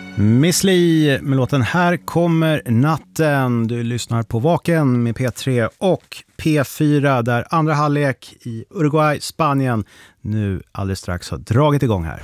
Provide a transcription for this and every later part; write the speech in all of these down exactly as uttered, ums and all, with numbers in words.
Miss Li med låten Här kommer natten. Du lyssnar på Vaken med P tre och P fyra där andra halvlek i Uruguay, Spanien nu alldeles strax har dragit igång här.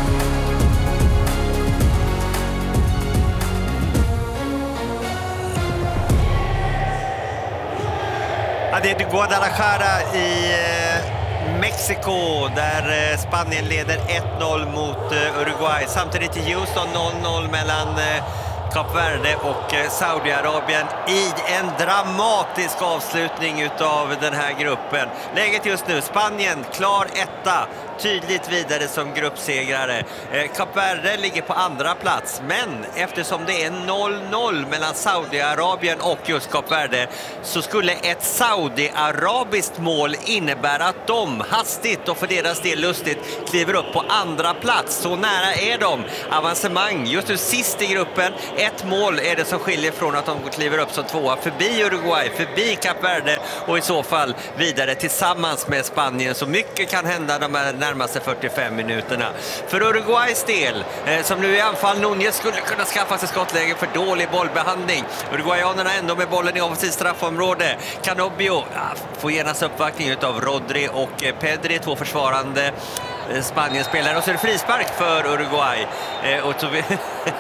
Ja, det är Guadalajara i Mexiko där Spanien leder ett noll mot Uruguay. Samtidigt i Houston noll noll mellan Kap Verde och Saudiarabien i en dramatisk avslutning utav den här gruppen. Läget just nu, Spanien klar etta, tydligt vidare som gruppsegrare. Kap Verde ligger på andra plats, men eftersom det är noll noll mellan Saudiarabien och just Kap Verde så skulle ett saudiarabiskt mål innebära att de hastigt och för deras del lustigt kliver upp på andra plats. Så nära är de avancemang. Just nu sist i gruppen, ett mål är det som skiljer från att de kliver upp som tvåa förbi Uruguay, förbi Kap Verde och i så fall vidare tillsammans med Spanien. Så mycket kan hända de här närmaste fyrtiofem minuterna. För Uruguays del, eh, som nu i anfall Núñez skulle kunna skaffa sig skottläge för dålig bollbehandling. Uruguayanerna ändå med bollen i offensivt straffområde. Canobbio ja, får genast uppvaktning av Rodri och eh, Pedri, två försvarande eh, Spanien-spelare. Och så är det frispark för Uruguay. Eh, och så vi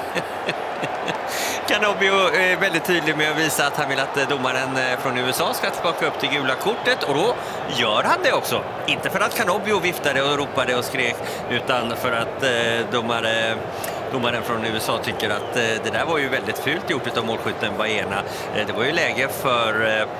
Canobbio är väldigt tydlig med att visa att han vill att domaren från U S A ska tillbaka upp till gula kortet, och då gör han det också. Inte för att Canobbio viftade och ropade och skrek, utan för att eh, domare, domaren från U S A tycker att eh, det där var ju väldigt fult gjort av målskytten Baena. Eh, det var ju läge för eh,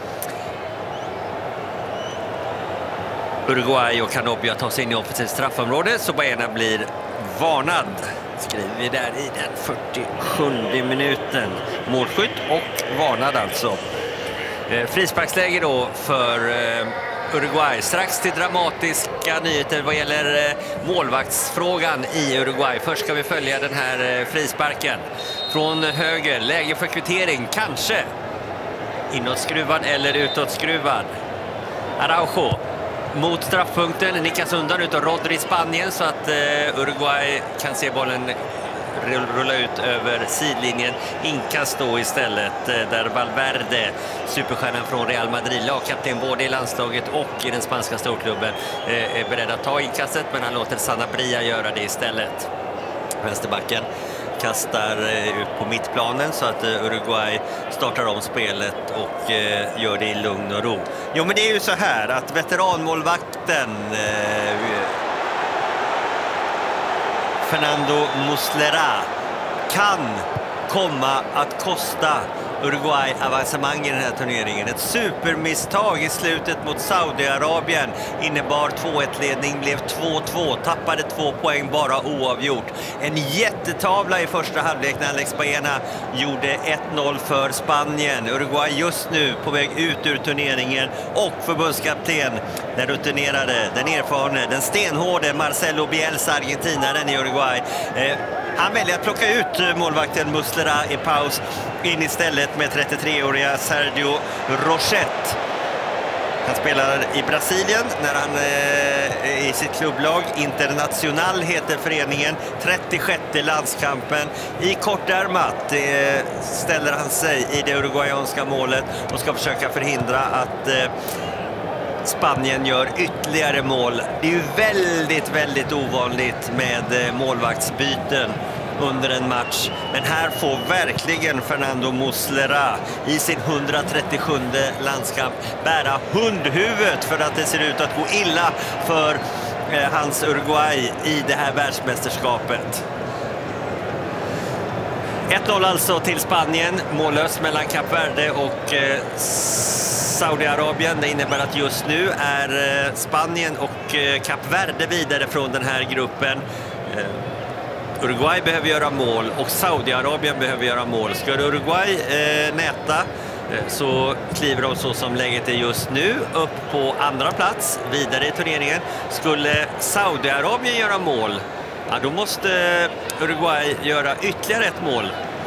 Uruguay och Canobbio att ta sig in i offensivt straffområde, så Baena blir varnad. Skriver vi där i den fyrtiosjunde minuten. Målskytt och varnad alltså. Eh, frisparksläge då för eh, Uruguay. Strax till dramatiska nyheter vad gäller eh, målvaktsfrågan i Uruguay. Först ska vi följa den här eh, frisparken. Från höger, läge för kvittering, kanske. Inåtskruvad eller utåtskruvad. Araujo mot straffpunkten, nickas undan utav Rodri i Spanien så att eh, Uruguay kan se bollen rulla ut över sidlinjen. Inkast då istället eh, där Valverde, superstjärnan från Real Madrid, lagkapten både i landslaget och i den spanska storklubben, eh, är beredd att ta inkastet, men han låter Sanabria göra det istället. Vänsterbacken kastar ut på mittplanen så att Uruguay startar om spelet och gör det i lugn och ro. Jo, men det är ju så här att veteranmålvakten eh, Fernando Muslera kan komma att kosta Uruguay avancemang i den här turneringen. Ett supermisstag i slutet mot Saudiarabien innebar två ett-ledning, blev två två, tappade två poäng bara oavgjort. En jättetavla i första halvlek när Alex Baena gjorde ett noll för Spanien. Uruguay just nu på väg ut ur turneringen, och förbundskapten, den rutinerade, den erfarne, den stenhårde Marcelo Bielsa, argentinaren i Uruguay. Eh, han väljer att plocka ut målvakten Muslera i paus, in istället med trettiotre-åriga Sergio Rochette. Han spelar i Brasilien när han eh, i sitt klubblag Internacional heter föreningen. trettiosjätte landskampen. I kortärmat eh, ställer han sig i det uruguayanska målet och ska försöka förhindra att eh, Spanien gör ytterligare mål. Det är ju väldigt, väldigt ovanligt med eh, målvaktsbyten under en match. Men här får verkligen Fernando Muslera i sin hundratrettiosjunde landskamp bära hundhuvudet för att det ser ut att gå illa för eh, hans Uruguay i det här världsmästerskapet. ett noll alltså till Spanien. Mållös mellan Kap Verde och eh, Saudiarabien. Det innebär att just nu är eh, Spanien och eh, Kap Verde vidare från den här gruppen. Eh, Uruguay behöver göra mål och Saudiarabien behöver göra mål. Ska Uruguay eh, näta eh, så kliver de, så som läget är just nu, upp på andra plats vidare i turneringen. Skulle Saudiarabien göra mål, ja, då måste Uruguay göra ytterligare ett mål.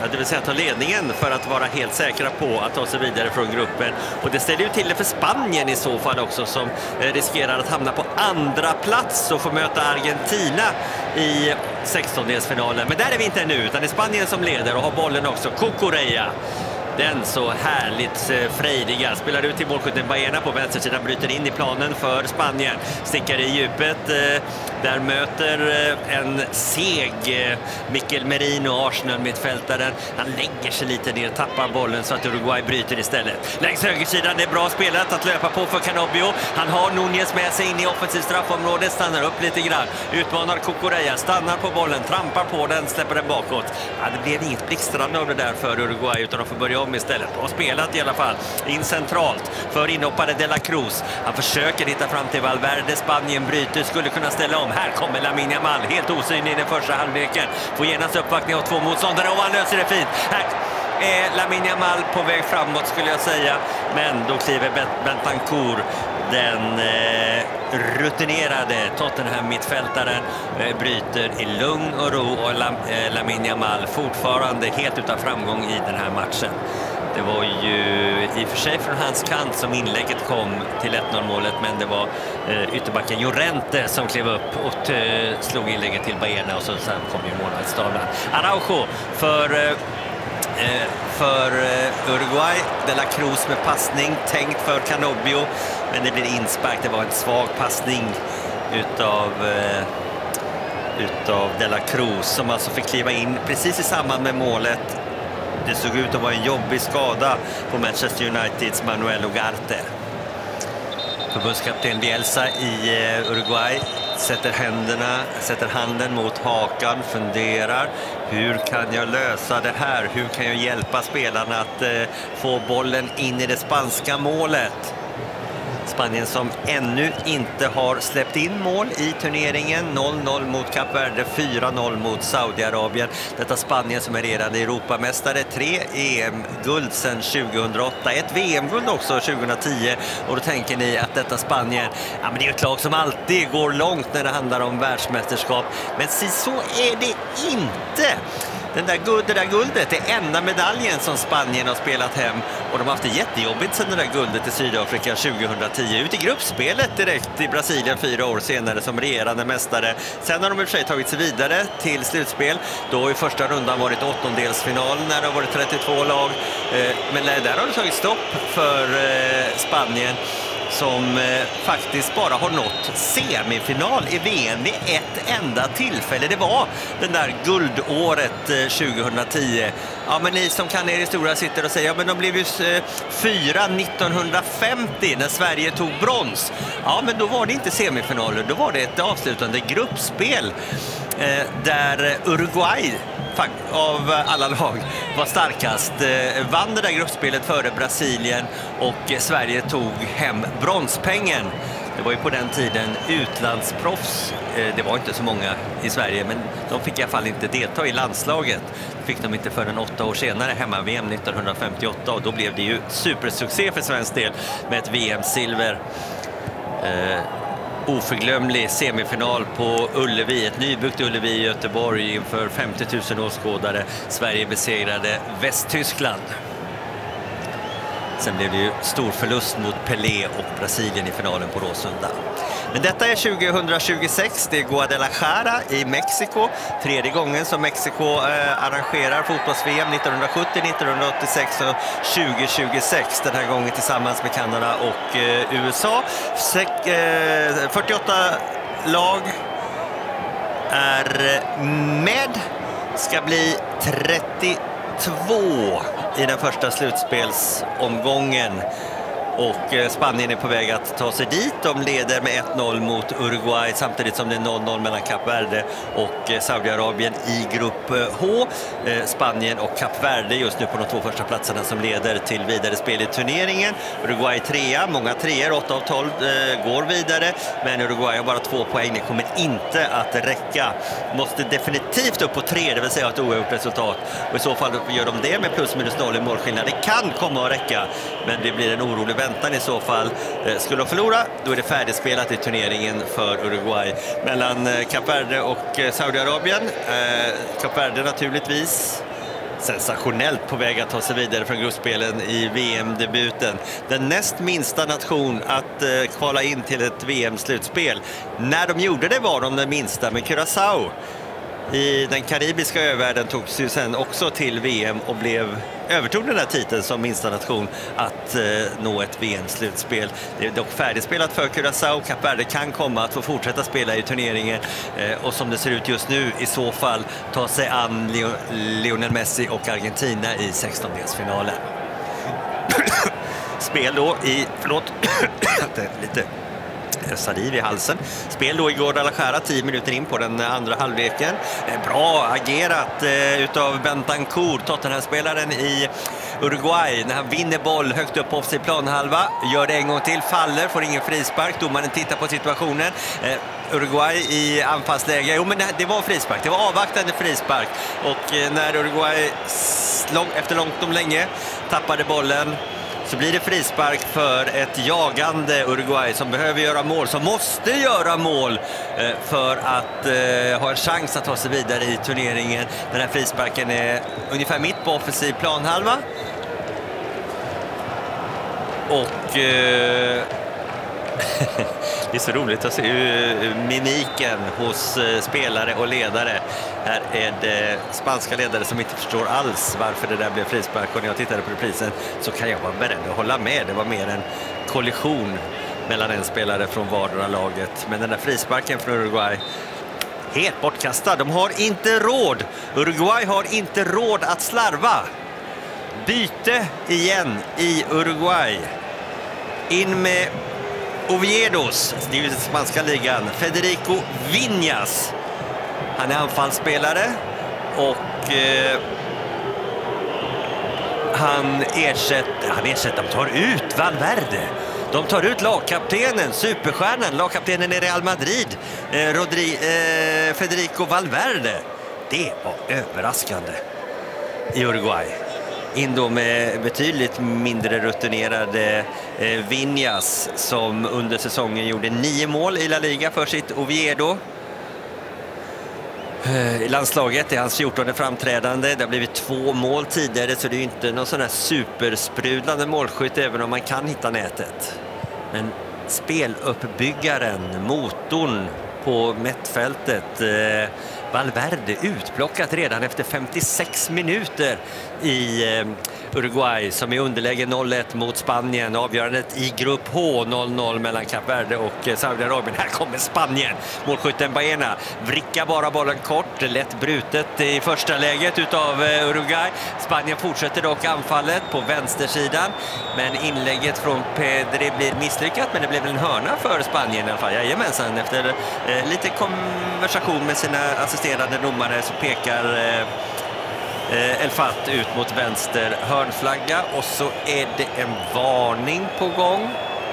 det vill säga ta ledningen för att vara helt säkra på att ta sig vidare från gruppen. Och det ställer ju till det för Spanien i så fall också, som riskerar att hamna på andra plats och få möta Argentina i sextondelsfinalen. Men där är vi inte ännu, utan det är Spanien som leder och har bollen också. Cucurella, den så härligt frejdiga, spelar ut till målskytten Baena på vänstersidan, bryter in i planen för Spanien, stickar i djupet, där möter en seg Mikel Merino, Arsenal-mittfältaren. Han lägger sig lite ner, tappar bollen så att Uruguay bryter istället. Längs högersidan, det är bra spelat att löpa på för Canobbio. Han har Núñez med sig in i offensiv straffområde, stannar upp lite grann, utmanar Cucurella, stannar på bollen, trampar på den, släpper den bakåt. Ja, det blev inget blixtrande av det där för Uruguay, utan de får börja om istället. Och spelat i alla fall in centralt för inhoppare De La Cruz. Han försöker hitta fram till Valverde. Spanien bryter, skulle kunna ställa om. Här kommer Lamine Yamal, helt osynlig i den första halvleken. Får genast uppvaktning av två motståndare och han löser det fint. Här är Lamine Yamal på väg framåt, skulle jag säga. Men då kliver Bentancur, den eh, rutinerade Tottenham-mittfältaren, eh, bryter i lugn och ro, och Lam, eh, Lamine Yamal fortfarande helt utan framgång i den här matchen. Det var ju i och för sig från hans kant som inlägget kom till ett noll-målet, men det var eh, ytterbacken Llorente som klev upp och eh, slog inlägget till Baena, och så sen kom ju målvaktstavlan. Araujo för... Eh, för Uruguay, De La Cruz med passning tänkt för Canobbio, men det blir inspark. Det var en svag passning utav utav De La Cruz, som alltså fick kliva in precis i samband med målet. Det såg ut att vara en jobbig skada på Manchester Uniteds Manuel Ugarte. Förbundskapten Bielsa i Uruguay sätter händerna, sätter handen mot hakan, funderar: hur kan jag lösa det här? Hur kan jag hjälpa spelarna att eh, få bollen in i det spanska målet? Spanien som ännu inte har släppt in mål i turneringen. noll noll mot Kap Verde, fyra noll mot Saudiarabien. Detta Spanien som är redan Europamästare, tre E M-guld sedan tjugohundraåtta, ett V M-guld också tjugohundratio. Och då tänker ni att detta Spanien, ja, men det är ett lag som alltid går långt när det handlar om världsmästerskap. Men så är det inte. Den där, guld, det där guldet är enda medaljen som Spanien har spelat hem, och de har haft det jättejobbigt sedan det där guldet i Sydafrika tjugohundratio. Ut i gruppspelet direkt i Brasilien fyra år senare som regerande mästare. Sen har de i och för sig tagit sig vidare till slutspel. Då har i första rundan varit åttondelsfinal när det har varit trettiotvå lag. Men där har det tagit stopp för Spanien, som eh, faktiskt bara har nått semifinal i V M vid ett enda tillfälle. Det var den där guldåret eh, tjugohundratio. Ja, men ni som kan er historia sitter och säger, ja, men de blev ju eh, fyra nittonhundrafemtio när Sverige tog brons. Ja, men då var det inte semifinaler, då var det ett avslutande gruppspel eh, där Uruguay av alla lag var starkast, vann det där gruppspelet före Brasilien, och Sverige tog hem bronspengen. Det var ju på den tiden utlandsproffs, det var inte så många i Sverige, men de fick i alla fall inte delta i landslaget. Det fick de inte förrän åtta år senare, hemma-V M nittonhundrafemtioåtta, och då blev det ju supersuccé för svensk del med ett V M-silver. Eh, oförglömlig semifinal på Ullevi, ett nybyggt Ullevi i Göteborg inför femtio tusen åskådare. Sverige besegrade Västtyskland. Sen blev det ju stor förlust mot Pelé och Brasilien i finalen på Råsunda. Men detta är tjugohundratjugosex, det är Guadalajara i Mexiko. Tredje gången som Mexiko eh, arrangerar fotbolls-V M, nittonhundrasjuttio, nittonhundraåttiosex och tjugohundratjugosex. Den här gången tillsammans med Kanada och eh, U S A. Sek, eh, fyrtioåtta lag är med, ska bli trettiotvå i den första slutspelsomgången. Och Spanien är på väg att ta sig dit. De leder med ett noll mot Uruguay, samtidigt som det är noll noll mellan Kap Verde och Saudiarabien i grupp H. Spanien och Kap Verde just nu på de två första platserna som leder till vidare spel i turneringen. Uruguay trea, många treor, åtta av tolv går vidare. Men Uruguay har bara två poäng, det kommer inte att räcka. Måste definitivt upp på tre, det vill säga ett oavgjort resultat. Och i så fall gör de det med plus minus noll i målskillnad. Det kan komma att räcka, men det blir en orolig väntan i så fall. Skulle de förlora, då är det färdigspelat i turneringen för Uruguay. Mellan Kap Verde och Saudiarabien. Kap Verde naturligtvis sensationellt på väg att ta sig vidare från gruppspelen i V M-debuten. Den näst minsta nation att eh, kvala in till ett V M-slutspel. När de gjorde det var de den minsta, med Curaçao i den karibiska övärlden tog sig sen också till V M och blev övertog den här titeln som minsta nation att eh, nå ett V M-slutspel. Det är dock färdigspelat för Curaçao. Kap Verde kan komma att få fortsätta spela i turneringen eh, och som det ser ut just nu i så fall ta sig an Leo- Lionel Messi och Argentina i sextondelsfinalen. Spel då i, förlåt, lite saliv i halsen. Spel då i Guadalajara tio minuter in på den andra halvleken. Bra agerat eh, utav Bentancur, Tottenham-spelaren i Uruguay, när han vinner boll högt upp på offensiv planhalva, gör det en gång till, faller, får ingen frispark. Domaren tittar på situationen. eh, Uruguay i anfallsläge. Jo, men det, det var frispark. Det var avvaktande frispark. Och eh, när Uruguay lång, efter långt om länge tappade bollen, så blir det frispark för ett jagande Uruguay som behöver göra mål, som måste göra mål eh, för att eh, ha en chans att ta sig vidare i turneringen. Den här frisparken är ungefär mitt på offensiv planhalva. Och eh, det är så roligt att se mimiken hos spelare och ledare. Här är det spanska ledare som inte förstår alls varför det där blev frispark. Och när jag tittade på reprisen så kan jag vara beredd att hålla med. Det var mer en kollision mellan en spelare från vardera laget. Men den där frisparken från Uruguay, helt bortkastad. De har inte råd. Uruguay har inte råd att slarva. Byte igen i Uruguay. In med Oviedos, det är ju den spanska ligan, Federico Viñas. Han är anfallsspelare och eh, han ersätter, han ersätter, de tar ut Valverde. De tar ut lagkaptenen, superstjärnan, lagkaptenen i Real Madrid, eh, Rodri, eh, Federico Valverde. Det var överraskande i Uruguay. In då med betydligt mindre rutinerade eh, Viñas som under säsongen gjorde nio mål i La Liga för sitt Oviedo. Eh, I landslaget är hans fjortonde framträdande. Det har blivit två mål tidigare, så det är ju inte någon sån här supersprudlande målskytt även om man kan hitta nätet. Men speluppbyggaren, motorn på mittfältet, eh, Valverde, utplockat redan efter femtiosex minuter i eh, Uruguay som är underläge noll ett mot Spanien. Avgörandet i grupp H, noll noll mellan Kap Verde och eh, Saudiarabien. Här kommer Spanien. Målskytten Baena vrickar bara bollen kort, lätt brutet i första läget utav eh, Uruguay. Spanien fortsätter dock anfallet på vänstersidan, men inlägget från Pedri blir misslyckat, men det blev en hörna för Spanien i alla fall. Jajamensan, efter eh, lite konversation med sina assisterande domare så pekar eh, El Fat ut mot vänster hörnflagga, och så är det en varning på gång.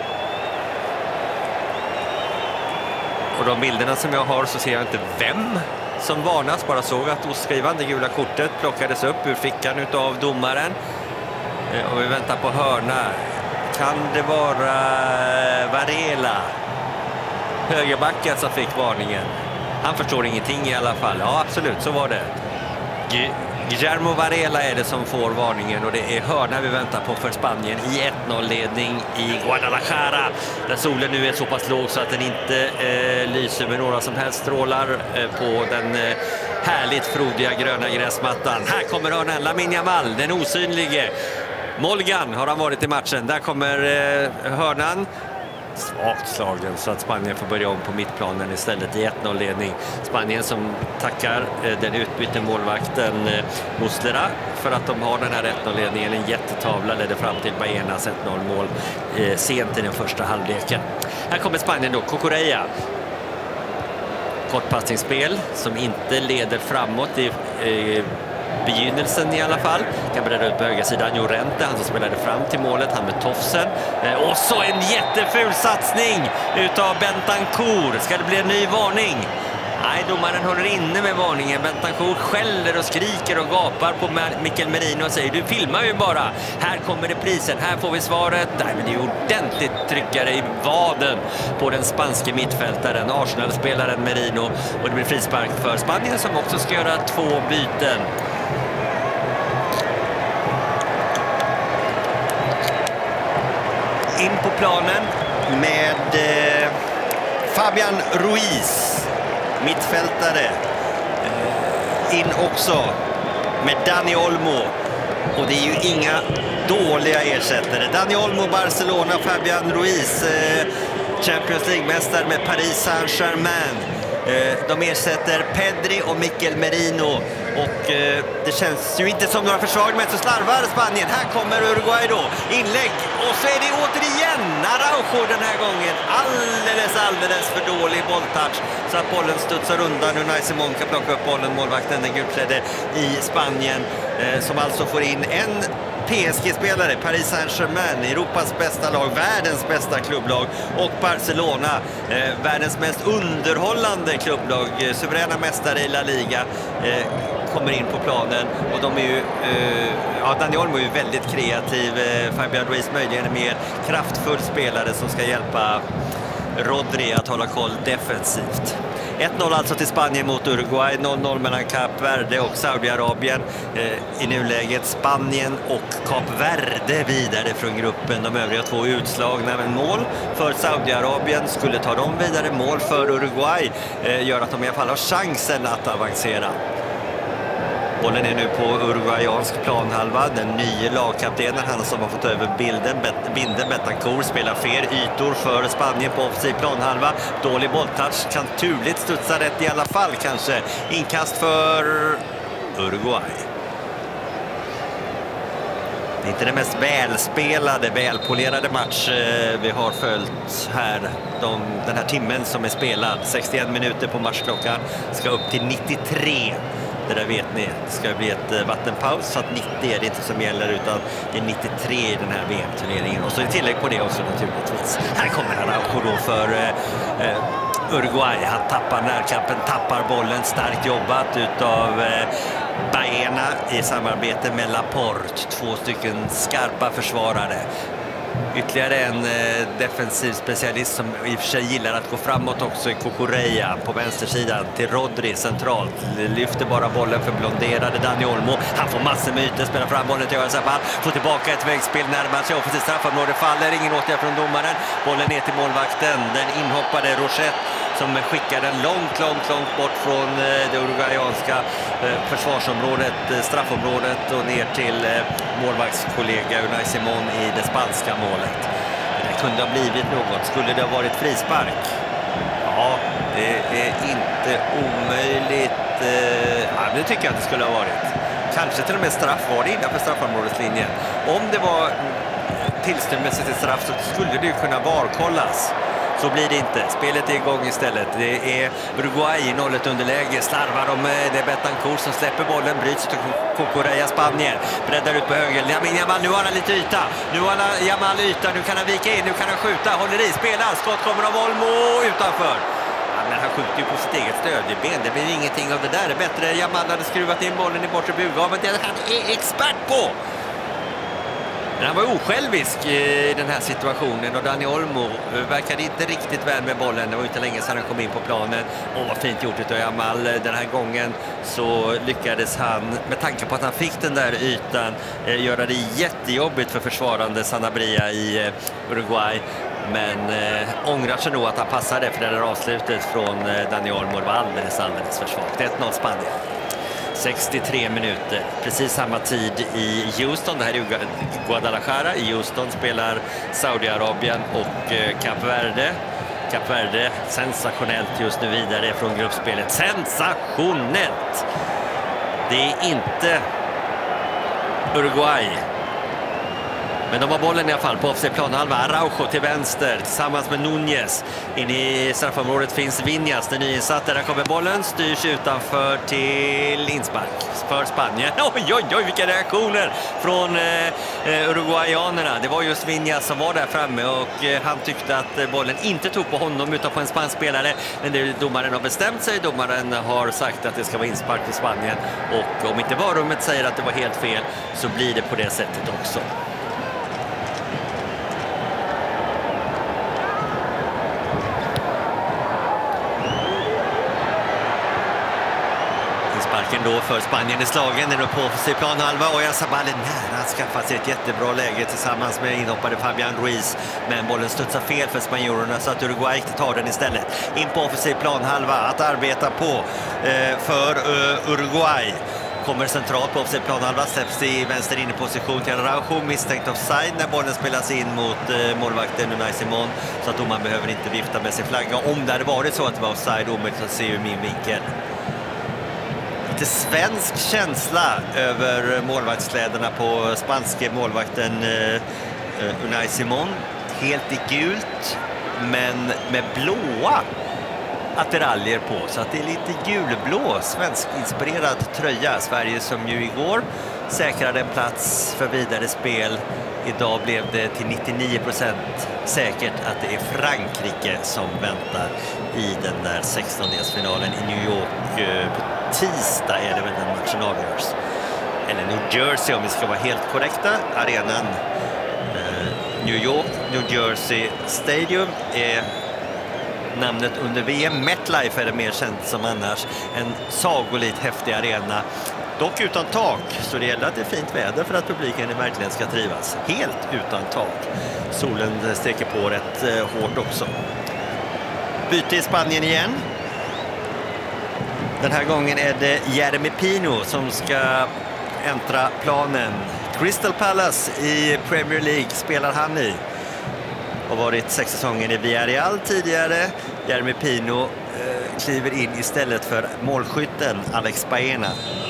Och de bilderna som jag har så ser jag inte vem som varnas, bara såg att oskrivande gula kortet plockades upp ur fickan utav domaren. Eh, och vi väntar på hörna. Kan det vara Varela, högerbacken, som fick varningen? Han förstår ingenting i alla fall. Ja, absolut, så var det. Guillermo Varela är det som får varningen, och det är hörna vi väntar på för Spanien i ett noll-ledning i Guadalajara, där solen nu är så pass låg så att den inte eh, lyser med några som helst strålar eh, på den eh, härligt frodiga gröna gräsmattan. Här kommer hörnan, Lamine Yamal, den osynlige. Molgan har han varit i matchen. Där kommer eh, hörnan. Svagt slagen så att Spanien får börja om på mittplanen istället i ett noll-ledning. Spanien som tackar eh, den utbytte målvakten eh, Muslera för att de har den här ett noll-ledningen. En jättetavla ledde fram till Baenas ett noll-mål eh, sent i den första halvleken. Här kommer Spanien då, Cucurella. Kortpassningsspel som inte leder framåt i eh, begynnelsen i alla fall. Kan bredda ut på högersidan Llorente, han som spelade fram till målet, han med tofsen. Eh, och så en jätteful satsning utav Bentancur. Ska det bli en ny varning? Nej, domaren håller inne med varningen. Bentancur skäller och skriker och gapar på Mikel Merino och säger: du filmar ju bara. Här kommer reprisen, här får vi svaret. Nej, men det är ordentligt tryckare i vaden på den spanske mittfältaren, Arsenal-spelaren Merino. Och det blir frispark för Spanien som också ska göra två byten. in på planen med eh, Fabian Ruiz, mittfältare. Eh, in också med Dani Olmo. Och det är ju inga dåliga ersättare. Dani Olmo, Barcelona, Fabian Ruiz, eh, Champions League-mästare med Paris Saint-Germain. Eh, de ersätter Pedri och Mikel Merino. Och eh, det känns ju inte som några försvagningar, men så slarvar Spanien. Här kommer Uruguay då. Inlägg. Och så är det återigen Araujo den här gången. Alldeles, alldeles för dålig bolltouch. Så att bollen studsar undan. Unai Simon kan plocka upp bollen. Målvakten, den gulklädde i Spanien. Eh, som alltså får in en P S G-spelare, Paris Saint-Germain, Europas bästa lag, världens bästa klubblag, och Barcelona, eh, världens mest underhållande klubblag, eh, suveräna mästare i La Liga, eh, kommer in på planen. Och de är ju, eh, ja, Dani Olmo är ju väldigt kreativ, eh, Fabian Ruiz möjligen en mer kraftfull spelare som ska hjälpa Rodri att hålla koll defensivt. ett noll alltså till Spanien mot Uruguay, noll noll mellan Kap Verde och Saudiarabien. Eh, I nuläget Spanien och Kap Verde vidare från gruppen. De övriga två utslagna, men mål för Saudiarabien skulle ta dem vidare. Mål för Uruguay eh, gör att de i alla fall har chansen att avancera. Bollen är nu på uruguayansk planhalva. Den nya lagkaptenen, han som har fått över bilden, binden Betancourt, spelar fel ytor för Spanien på offensiv planhalva. Dålig bolltouch, kan turligt studsa rätt i alla fall kanske. Inkast för Uruguay. Det är inte den mest välspelade, välpolerade match vi har följt här. De, den här timmen som är spelad, sextioen minuter på matchklockan, ska upp till nittiotre. Det där vet ni, det ska bli ett vattenpaus, så att nittio är det inte som gäller, utan det är nittiotre i den här V M-turneringen. Och så är det tillägg på det också naturligtvis. Här kommer Araujo då för eh, Uruguay. Han tappar närkampen, tappar bollen, starkt jobbat utav eh, Baena i samarbete med Laporte. Två stycken skarpa försvarare. Ytterligare en eh, defensiv specialist som i och för sig gillar att gå framåt också i Cucurella på vänstersidan till Rodri centralt. Lyfter bara bollen för blonderade Dani Olmo. Han får massor med ytor, spelar fram bollen till Örsabal. Får tillbaka ett vägspel, närmar sig offensivt straffområde, faller. Ingen åtgärd från domaren. Bollen ner till målvakten. Den inhoppade Rochette som skickar den långt, långt, långt bort från eh, det uruguayanska eh, försvarsområdet, eh, straffområdet, och ner till eh, målvaktskollega Unai Simon i det spanska målet. Det kunde ha blivit något. Skulle det ha varit frispark? Ja, det är inte omöjligt. Eh, ja, det tycker jag att det skulle ha varit. Kanske till och med straff var det innanför straffområdeslinjen. Om det var tillståndsmässigt till straff så skulle det ju kunna varkollas. Så blir det inte. Spelet är igång istället. Det är Uruguay i noll ett underläge. Slarvar de med det Betancourt som släpper bollen. Bryts till Cucurella, Spanien. Breddar ut på höger. Lamine Yamal, nu har han lite yta. Nu har han Yamal yta. Nu kan han vika in. Nu kan han skjuta. Håller i. Spelar. Skott kommer av Olmo utanför. Ja, men han skjuter ju på sitt eget stödjeben. Det blir ingenting av det där. Det är bättre. Yamal hade skruvat in bollen i bortre bugaven. Det han är expert på. Men han var osjälvisk i den här situationen, och Dani Olmo verkade inte riktigt väl med bollen. Det var inte länge sedan han kom in på planen. Åh, vad fint gjort utav Yamal. Den här gången så lyckades han, med tanke på att han fick den där ytan, göra det jättejobbigt för försvarande Sanabria i Uruguay. Men äh, ångrar sig nog att han passade, för det där avslutet från äh, Dani Olmo var alldeles, alldeles för svagt. ett noll Spanien. sextiotre minuter, precis samma tid i Houston. Det här är Guadalajara. I Houston spelar Saudiarabien och Kap Verde. Kap Verde sensationellt just nu vidare från gruppspelet. Sensationellt! Det är inte Uruguay. Men de har bollen i alla fall på offside planhalva. Araujo till vänster tillsammans med Núñez. In i straffområdet finns Viñas, den nyinsatte. Där kommer bollen, styrs utanför till inspark för Spanien. Oj, oj, oj, vilka reaktioner från eh, uruguayanerna. Det var just Viñas som var där framme, och eh, han tyckte att eh, bollen inte tog på honom utan på en spansk spelare. Men det, domaren har bestämt sig. Domaren har sagt att det ska vara inspark för Spanien. Och om inte varummet säger att det var helt fel, så blir det på det sättet också. frisparken då för Spanien i slagen. Den är på offensiv planhalva och Oyarzabal är nära att skaffa sig ett jättebra läge tillsammans med inhoppade Fabian Ruiz. Men bollen studsar fel för spanjorerna så att Uruguay tar den istället. In på offensiv planhalva att arbeta på eh, för uh, Uruguay. Kommer centralt på offensiv planhalva, släpps i vänster in i position till Araujo, misstänkt offside när bollen spelas in mot eh, målvakten Unai Simon, så att domaren behöver inte vifta med sin flagga om det hade varit så att det var offside, omöjligt att se ur min vinkel. Lite svensk känsla över målvaktskläderna på spanske målvakten eh, Unai Simon, helt i gult men med blåa attiraljer på, så att det är lite gulblå svensk-inspirerad tröja. Sverige som ju igår säkrade en plats för vidare spel. Idag blev det till nittionio procent säkert att det är Frankrike som väntar i den där sextondelsfinalen i New York. På tisdag är det väl den matchen avgörs. Eller New Jersey om vi ska vara helt korrekta. Arenan New York, New Jersey Stadium är namnet under V M. MetLife är det mer känt som annars. En sagolikt häftig arena. Dock utan tak, så det gäller att det är fint väder för att publiken verkligen ska trivas. Helt utan tak. Solen steker på rätt eh, hårt också. Byte i Spanien igen. Den här gången är det Jeremy Pino som ska äntra planen. Crystal Palace i Premier League spelar han i. Har varit sex säsonger i Villarreal tidigare. Jeremy Pino eh, kliver in istället för målskytten Alex Baena.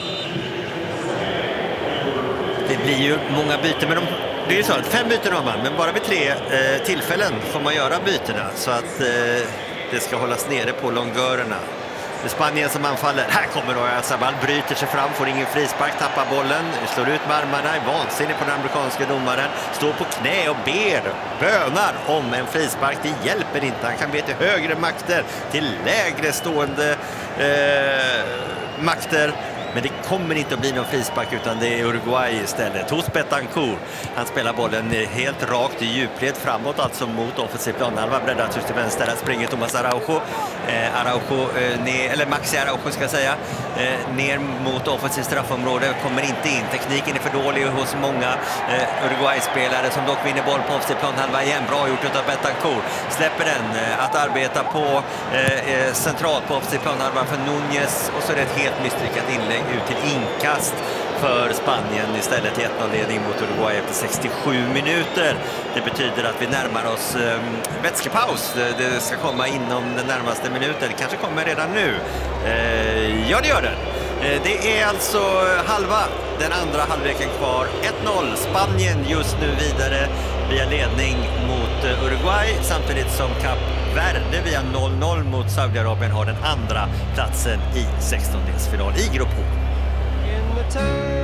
Det blir ju många byten, men de, det är ju så att fem byten har man, men bara vid tre eh, tillfällen får man göra bytena så att eh, det ska hållas nere på longörerna. Det är Spanien som anfaller. Här kommer Oyarzabal, bryter sig fram, får ingen frispark, tappar bollen, slår ut med armarna, är vansinnig på den amerikanska domaren, står på knä och ber, bönar om en frispark. Det hjälper inte, han kan be till högre makter, till lägre stående eh, makter. Men det kommer inte att bli någon frispark utan det är Uruguay istället. Hos Betancourt. Han spelar bollen helt rakt i djupled framåt, alltså mot offensiv planhalva. Breddat ut till vänster. Där springer Thomas Araujo. Eh, Araujo eh, ner, eller Maxi Araujo ska jag säga. Eh, ner mot offensiv straffområde. Kommer inte in. Tekniken är för dålig hos många eh, Uruguay-spelare som dock vinner boll på offensiv planhalva igen. Bra gjort av Betancourt. Släpper den eh, att arbeta på eh, centralt på offensiv planhalva för Núñez. Och så är det ett helt misslyckat inlägg ut till inkast för Spanien istället i ett noll-ledning mot Uruguay efter sextiosju minuter. Det betyder att vi närmar oss eh, vätskepaus. Det, det ska komma inom den närmaste minuten. Det kanske kommer redan nu. Eh, ja, det gör det. Eh, det är alltså halva den andra halvleken kvar. ett noll. Spanien just nu vidare via ledning mot eh, Uruguay, samtidigt som Kap Verde via noll noll mot Saudiarabien har den andra platsen i sextondelsfinal i grupp H.